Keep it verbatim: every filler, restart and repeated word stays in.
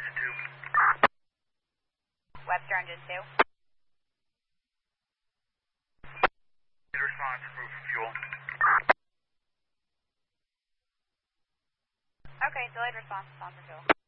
engine two. Webster engine two. Need a response, move for fuel. Okay, delayed response, response for fuel.